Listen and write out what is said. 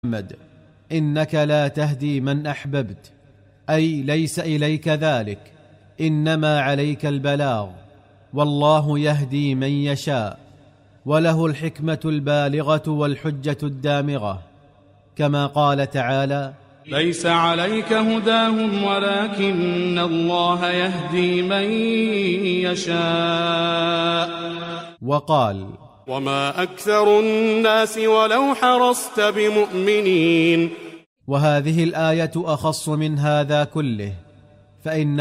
محمد إنك لا تهدي من أحببت، أي ليس إليك ذلك، إنما عليك البلاغ، والله يهدي من يشاء، وله الحكمة البالغة والحجة الدامغة، كما قال تعالى: ليس عليك هداهم ولكن الله يهدي من يشاء. وقال: وما أكثر الناس ولو حرصت بمؤمنين. وهذه الآية أخص من هذا كله، فإنه